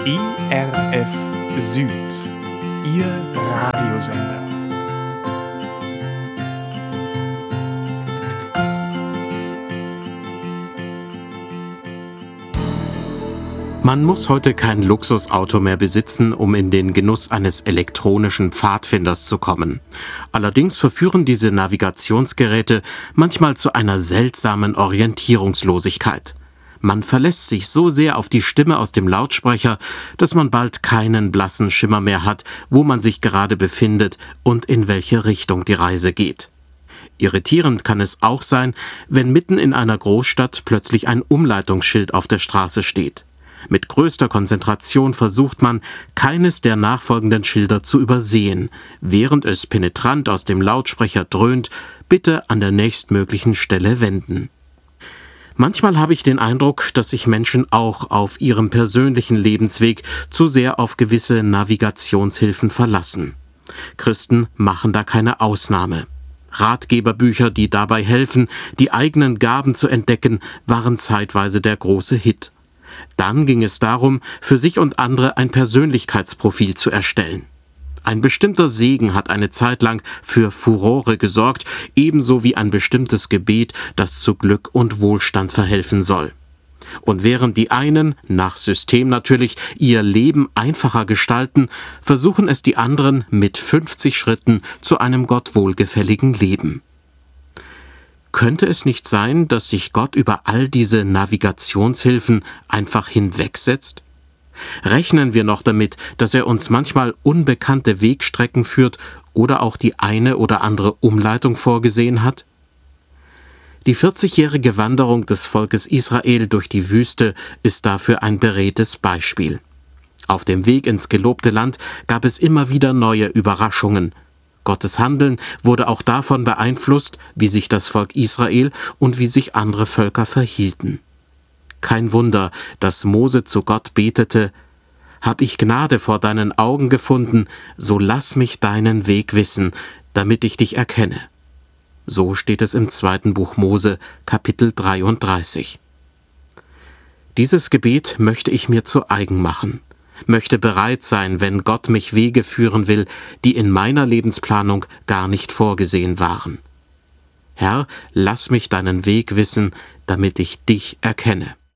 ERF Süd, Ihr Radiosender. Man muss heute kein Luxusauto mehr besitzen, um in den Genuss eines elektronischen Pfadfinders zu kommen. Allerdings verführen diese Navigationsgeräte manchmal zu einer seltsamen Orientierungslosigkeit. Man verlässt sich so sehr auf die Stimme aus dem Lautsprecher, dass man bald keinen blassen Schimmer mehr hat, wo man sich gerade befindet und in welche Richtung die Reise geht. Irritierend kann es auch sein, wenn mitten in einer Großstadt plötzlich ein Umleitungsschild auf der Straße steht. Mit größter Konzentration versucht man, keines der nachfolgenden Schilder zu übersehen, während es penetrant aus dem Lautsprecher dröhnt: Bitte an der nächstmöglichen Stelle wenden. Manchmal habe ich den Eindruck, dass sich Menschen auch auf ihrem persönlichen Lebensweg zu sehr auf gewisse Navigationshilfen verlassen. Christen machen da keine Ausnahme. Ratgeberbücher, die dabei helfen, die eigenen Gaben zu entdecken, waren zeitweise der große Hit. Dann ging es darum, für sich und andere ein Persönlichkeitsprofil zu erstellen. Ein bestimmter Segen hat eine Zeit lang für Furore gesorgt, ebenso wie ein bestimmtes Gebet, das zu Glück und Wohlstand verhelfen soll. Und während die einen, nach System natürlich, ihr Leben einfacher gestalten, versuchen es die anderen mit 50 Schritten zu einem Gott wohlgefälligen Leben. Könnte es nicht sein, dass sich Gott über all diese Navigationshilfen einfach hinwegsetzt? Rechnen wir noch damit, dass er uns manchmal unbekannte Wegstrecken führt oder auch die eine oder andere Umleitung vorgesehen hat? Die 40-jährige Wanderung des Volkes Israel durch die Wüste ist dafür ein beredtes Beispiel. Auf dem Weg ins gelobte Land gab es immer wieder neue Überraschungen. Gottes Handeln wurde auch davon beeinflusst, wie sich das Volk Israel und wie sich andere Völker verhielten. Kein Wunder, dass Mose zu Gott betete: Hab ich Gnade vor deinen Augen gefunden, so lass mich deinen Weg wissen, damit ich dich erkenne. So steht es im 2. Buch Mose, Kapitel 33. Dieses Gebet möchte ich mir zu eigen machen, möchte bereit sein, wenn Gott mich Wege führen will, die in meiner Lebensplanung gar nicht vorgesehen waren. Herr, lass mich deinen Weg wissen, damit ich dich erkenne.